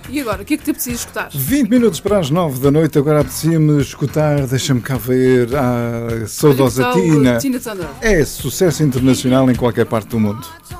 E agora, o que é que te apetecia escutar? 20 minutos para as 9 da noite, agora apetecia-me escutar, deixa-me cá ver, a saudosa Tina. Tina Turner. É sucesso internacional em qualquer parte do mundo.